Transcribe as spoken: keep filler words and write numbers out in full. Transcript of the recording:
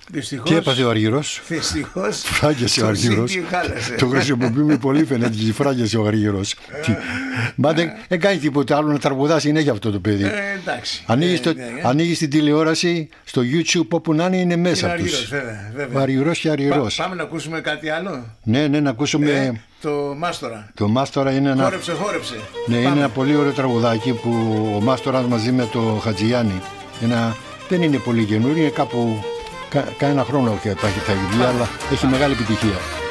Δυστυχώς, Τι έπαθε ο Αργυρός? Δυστυχώς. Φράγγιασε ο Αργυρός. Το χρησιμοποιούμε πολύ, φαίνεται. Και φράγγιασε ο Αργυρός. Μα δεν κάνει τίποτα άλλο να τραγουδά συνέχεια αυτό το παιδί. Ε, εντάξει. Ανοίγεις, το, ε, ναι, ναι. ανοίγεις την τηλεόραση, στο YouTube, όπου να είναι, είναι μέσα Είναι τους. Αργυρός, βέβαια, βέβαια. Ο Αργυρός και Αργυρός. Πά, πάμε να ακούσουμε κάτι άλλο. Ναι, ναι, να ακούσουμε. Ε, το Μάστορα. Το Μάστορα είναι ένα. Χόρεψε, χόρεψε. Ναι, Πάμε. είναι ένα πολύ ωραίο τραγουδάκι που ο Μάστορας μαζί με το Χατζηγιάννη. Ένα, δεν είναι πολύ καινούριο, είναι κάπου. Κα, κάνα χρόνο έχει, θα έχει βγει, αλλά έχει μεγάλη επιτυχία.